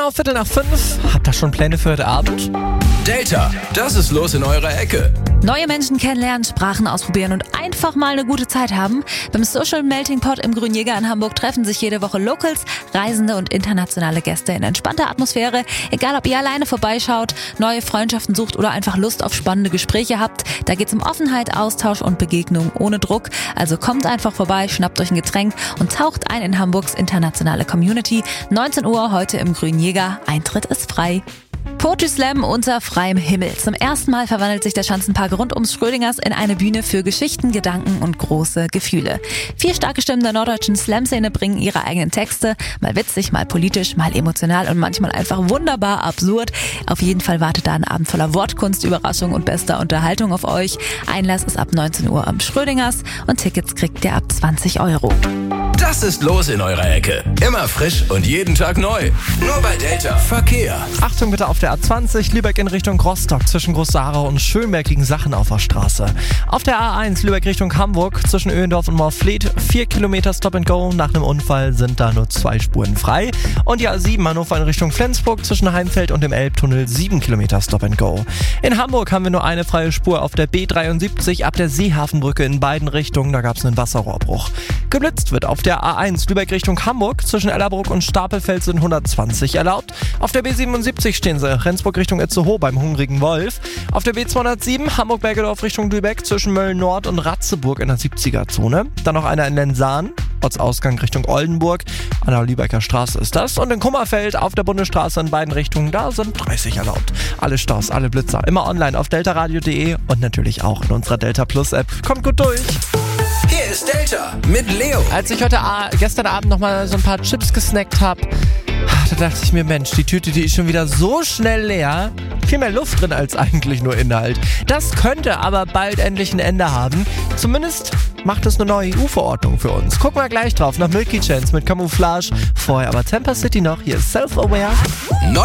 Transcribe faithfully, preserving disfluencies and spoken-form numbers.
Genau, Viertel nach fünf. Habt ihr schon Pläne für heute Abend? Delta, das ist los in eurer Ecke. Neue Menschen kennenlernen, Sprachen ausprobieren und einfach mal eine gute Zeit haben. Beim Social Melting Pot im Grünjäger in Hamburg treffen sich jede Woche Locals, Reisende und internationale Gäste in entspannter Atmosphäre. Egal, ob ihr alleine vorbeischaut, neue Freundschaften sucht oder einfach Lust auf spannende Gespräche habt, da geht's um Offenheit, Austausch und Begegnung ohne Druck. Also kommt einfach vorbei, schnappt euch ein Getränk und taucht ein in Hamburgs internationale Community. neunzehn Uhr heute im Grünjäger. Eintritt ist frei. Poetry Slam unter freiem Himmel. Zum ersten Mal verwandelt sich der Schanzenpark rund ums Schrödingers in eine Bühne für Geschichten, Gedanken und große Gefühle. Vier starke Stimmen der norddeutschen Slam-Szene bringen ihre eigenen Texte, mal witzig, mal politisch, mal emotional und manchmal einfach wunderbar absurd. Auf jeden Fall wartet da ein Abend voller Wortkunst, Überraschung und bester Unterhaltung auf euch. Einlass ist ab neunzehn Uhr am Schrödingers und Tickets kriegt ihr ab zwanzig Euro. Das ist los in eurer Ecke. Immer frisch und jeden Tag neu. Nur bei Delta Verkehr. Achtung bitte auf der A zwanzig, Lübeck in Richtung Rostock. Zwischen Groß-Sahara und Schönberg liegen Sachen auf der Straße. Auf der A eins, Lübeck Richtung Hamburg. Zwischen Öhendorf und Moorfleet. Vier Kilometer Stop and Go. Nach einem Unfall sind da nur zwei Spuren frei. Und die A sieben, Hannover in Richtung Flensburg. Zwischen Heimfeld und dem Elbtunnel sieben Kilometer Stop and Go. In Hamburg haben wir nur eine freie Spur auf der B dreiundsiebzig ab der Seehafenbrücke in beiden Richtungen. Da gab es einen Wasserrohrbruch. Geblitzt wird auf der A eins, Lübeck Richtung Hamburg. Zwischen Ellerbruck und Stapelfeld sind hundertzwanzig erlaubt. Auf der B siebenundsiebzig stehen sie. Rendsburg Richtung Itzehoe beim Hungrigen Wolf. Auf der B zweihundertsieben, Hamburg-Bergedorf Richtung Lübeck. Zwischen Mölln-Nord und Ratzeburg in der siebziger-Zone. Dann noch einer in Lenzahn. Ortsausgang Richtung Oldenburg. An der Lübecker Straße ist das. Und in Kummerfeld auf der Bundesstraße in beiden Richtungen, da sind dreißig erlaubt. Alle Staus, alle Blitzer, immer online auf deltaradio punkt de und natürlich auch in unserer Delta Plus App. Kommt gut durch! Hier ist Delta mit Leo. Als ich heute A- gestern Abend nochmal so ein paar Chips gesnackt habe, da dachte ich mir, Mensch, die Tüte, die ist schon wieder so schnell leer. Viel mehr Luft drin als eigentlich nur Inhalt. Das könnte aber bald endlich ein Ende haben. Zumindest macht es eine neue E U-Verordnung für uns. Gucken wir gleich drauf nach Milky Chance mit Camouflage. Vorher aber Tampa City noch. Hier ist Self-Aware.